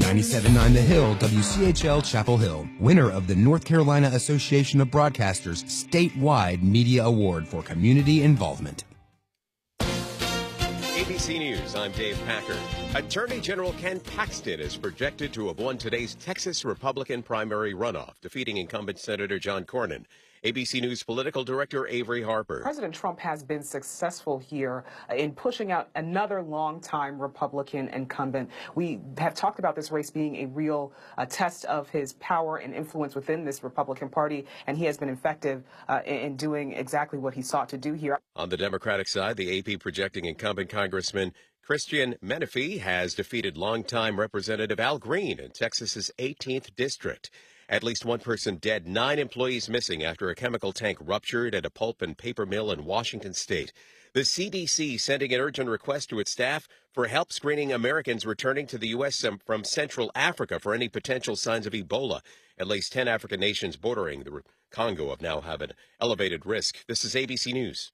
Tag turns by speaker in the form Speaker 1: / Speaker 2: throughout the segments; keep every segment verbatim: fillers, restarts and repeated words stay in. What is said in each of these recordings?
Speaker 1: ninety-seven point nine The Hill, W C H L Chapel Hill, winner of the North Carolina Association of Broadcasters statewide media award for community involvement.
Speaker 2: A B C News, I'm Dave Packer. Attorney General Ken Paxton is projected to have won today's Texas Republican primary runoff, defeating incumbent Senator John Cornyn. A B C News political director Avery Harper.
Speaker 3: President Trump has been successful here in pushing out another longtime Republican incumbent. We have talked about this race being a real uh, test of his power and influence within this Republican Party, and he has been effective uh, in, in doing exactly what he sought to do here.
Speaker 2: On the Democratic side, the A P projecting incumbent Congressman Christian Menefee has defeated longtime Representative Al Green in Texas's eighteenth district. At least one person dead, nine employees missing after a chemical tank ruptured at a pulp and paper mill in Washington state. The C D C sending an urgent request to its staff for help screening Americans returning to the U S from Central Africa for any potential signs of Ebola. At least ten African nations bordering the Congo have now have an elevated risk. This is A B C News.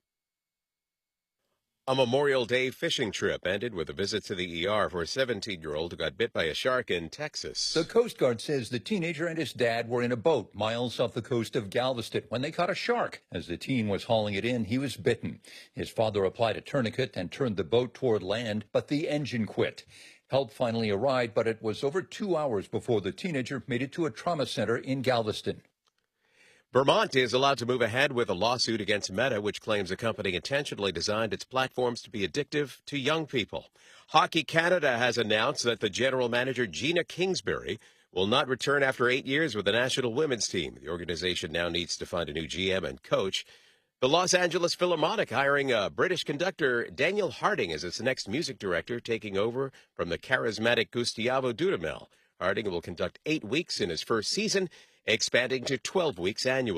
Speaker 2: A Memorial Day fishing trip ended with a visit to the E R for a seventeen-year-old who got bit by a shark in Texas.
Speaker 4: The Coast Guard says the teenager and his dad were in a boat miles off the coast of Galveston when they caught a shark. As the teen was hauling it in, he was bitten. His father applied a tourniquet and turned the boat toward land, but the engine quit. Help finally arrived, but it was over two hours before the teenager made it to a trauma center in Galveston.
Speaker 2: Vermont is allowed to move ahead with a lawsuit against Meta, which claims the company intentionally designed its platforms to be addictive to young people. Hockey Canada has announced that the general manager, Gina Kingsbury, will not return after eight years with the national women's team. The organization now needs to find a new G M and coach. The Los Angeles Philharmonic hiring a British conductor, Daniel Harding, as its next music director, taking over from the charismatic Gustavo Dudamel. Harding will conduct eight weeks in his first season, expanding to twelve weeks annually.